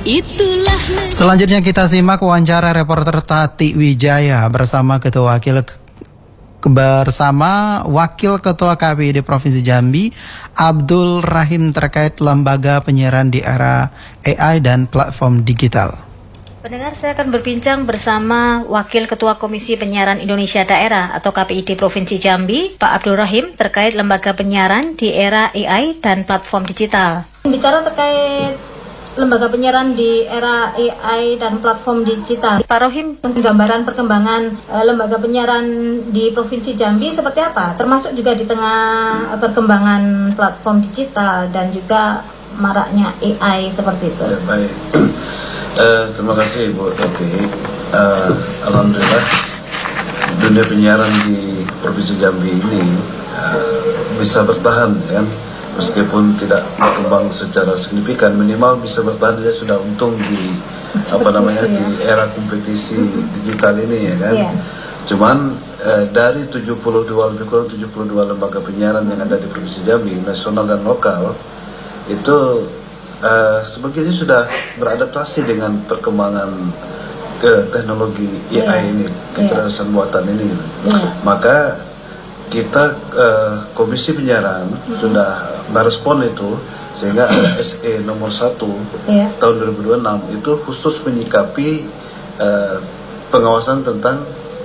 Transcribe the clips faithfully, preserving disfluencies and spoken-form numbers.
Itulah. Selanjutnya kita simak wawancara reporter Tati Wijaya bersama Ketua Wakil bersama Wakil Ketua K P I D Provinsi Jambi Abdul Rahim terkait lembaga penyiaran di era A I dan platform digital. Pendengar, saya akan berbincang bersama Wakil Ketua Komisi Penyiaran Indonesia Daerah atau K P I D Provinsi Jambi, Pak Abdul Rahim, terkait lembaga penyiaran di era A I dan platform digital. Bicara terkait lembaga penyiaran di era A I dan platform digital, Pak Rohim, gambaran perkembangan e, lembaga penyiaran di Provinsi Jambi seperti apa? Termasuk juga di tengah perkembangan platform digital dan juga maraknya A I seperti itu. Ya, baik. Uh, terima kasih Bu Tati. Uh, Alhamdulillah dunia penyiaran di Provinsi Jambi ini uh, bisa bertahan, kan? Meskipun tidak berkembang secara signifikan, minimal bisa bertahan. Dia sudah untung di apa namanya di era kompetisi digital ini, ya kan. Yeah. Cuman uh, dari tujuh puluh dua lebih kurang tujuh puluh dua lembaga penyiaran yang ada di Provinsi Jambi, nasional dan lokal, itu Uh, sebagiannya sudah beradaptasi dengan perkembangan ke teknologi A I yeah. ini, kecerdasan yeah. buatan ini. Yeah. Maka kita uh, Komisi Penyiaran mm-hmm. sudah merespon itu, sehingga ada S E nomor satu yeah. tahun dua ribu dua puluh enam itu khusus menyikapi uh, pengawasan tentang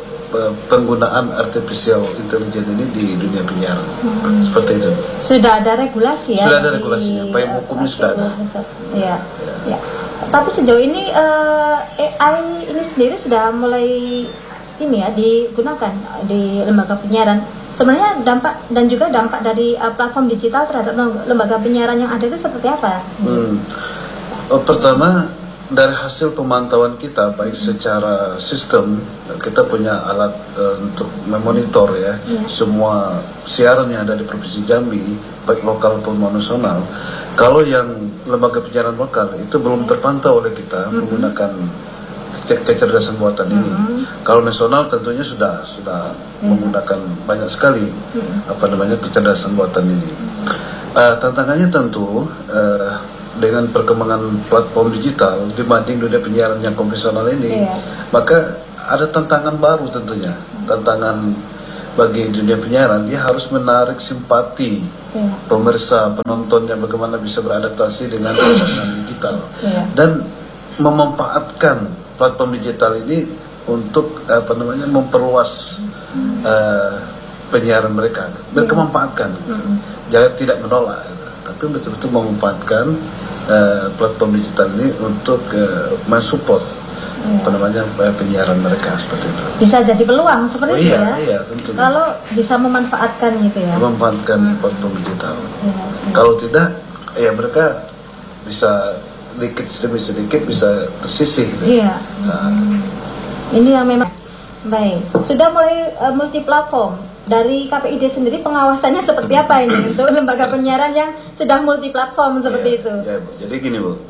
penggunaan artificial intelligence ini di dunia penyiaran. Hmm. Seperti itu. Sudah ada regulasi ya? Sudah ada regulasinya, payung hukumnya sudah ada. Ya. Ya. Tapi sejauh ini uh, A I ini sendiri sudah mulai ini ya digunakan di lembaga penyiaran. Sebenarnya dampak dan juga dampak dari uh, platform digital terhadap lembaga penyiaran yang ada itu seperti apa? Hmm. Oh, pertama, dari hasil pemantauan kita, baik secara sistem, kita punya alat uh, untuk memonitor ya yeah. semua siaran yang ada di Provinsi Jambi, baik lokal maupun nasional. Kalau yang lembaga penyiaran lokal itu belum terpantau oleh kita mm-hmm. menggunakan kecerdasan buatan mm-hmm. ini. Kalau nasional tentunya sudah sudah yeah. menggunakan banyak sekali mm-hmm. apa namanya kecerdasan buatan ini. Uh, tantangannya tentu uh, dengan perkembangan platform digital dibanding dunia penyiaran yang konvensional ini, yeah. maka ada tantangan baru tentunya. Tantangan bagi dunia penyiaran, dia harus menarik simpati yeah. pemirsa, penontonnya, bagaimana bisa beradaptasi dengan platform digital yeah. dan memanfaatkan platform digital ini untuk apa namanya memperluas mm. uh, penyiaran mereka, berkemanfaatkan, mm. jangan tidak menolak, tapi betul-betul memanfaatkan Uh, platform digital ini untuk uh, mensupport yeah. apa namanya penyiaran mereka seperti itu. Bisa jadi peluang seperti oh, itu iya, ya. Iya, tentu. Kalau bisa memanfaatkan gitu ya. Memanfaatkan hmm. platform digital. Yeah, yeah. Kalau tidak, ya mereka bisa sedikit demi sedikit bisa tersisih. Iya. Nah. Hmm. Ini yang memang baik. Sudah mulai uh, multi platform. Dari K P I D sendiri pengawasannya seperti apa ini untuk lembaga penyiaran yang sudah multi platform seperti ya, itu? Ya, jadi gini Bu, uh,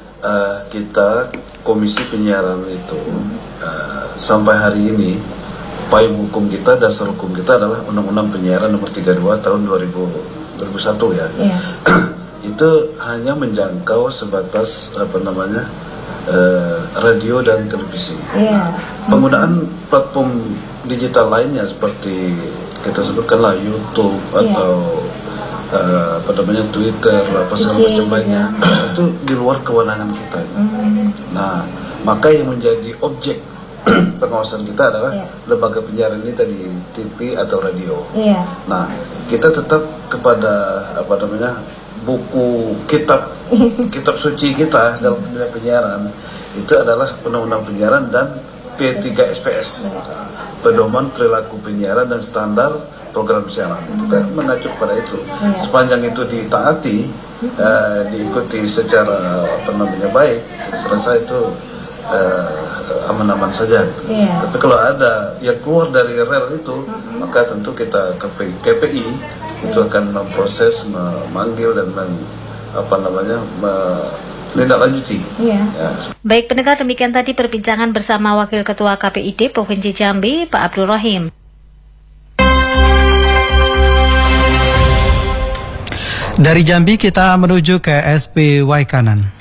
kita Komisi Penyiaran itu uh, sampai hari ini payung hukum kita, dasar hukum kita adalah Undang-Undang Penyiaran Nomor tiga puluh dua Tahun dua ribu satu ya. Ya. Itu hanya menjangkau sebatas apa namanya uh, radio dan televisi. Ya. Penggunaan platform digital lainnya seperti kita sebutkanlah YouTube yeah. atau uh, apa namanya Twitter, apa segala macam lainnya, itu di luar kewenangan kita. Mm. Nah, maka yang menjadi objek pengawasan kita adalah yeah. lembaga penyiaran ini tadi, T V atau radio. Yeah. Nah, kita tetap kepada apa namanya buku kitab kitab suci kita dalam dunia penyiaran itu adalah Undang-Undang Penyiaran dan P tiga S P S. Yeah. Pedoman perilaku penyiaran dan standar program siaran. Kita mengacu pada itu. Sepanjang itu ditaati, uh, diikuti secara apa namanya baik, saya rasa itu uh, aman-aman saja. Yeah. Tapi kalau ada yang keluar dari rel itu, mm-hmm. maka tentu kita K P I itu akan memproses, memanggil dan men, apa namanya me, lanjuti. Iya. Ya. Baik pendengar, demikian tadi perbincangan bersama Wakil Ketua K P I D Provinsi Jambi, Pak Abdul Rahim. Dari Jambi kita menuju ke S P Waikanan.